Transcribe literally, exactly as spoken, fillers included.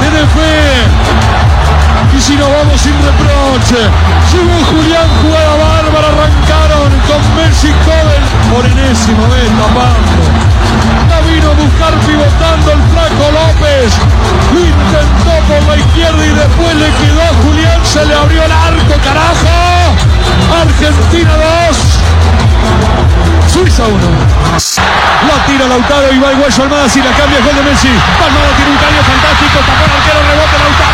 Tiene fe. Y si nos vamos sin reproche. Llegó Julián, jugada bárbara. Arrancaron con Messi Cobel. Por enésima vez tapando. La vino a buscar pivotando el flaco López. Lo intentó por la izquierda y después le quedó a Julián. Se le abrió el arco, carajo. Argentina dos. Suiza uno. La tira Lautaro y va el Guayo Almada. Si la cambia el gol de Messi. Almada tiene un caño fantástico. Tapó el arquero, rebote Lautaro.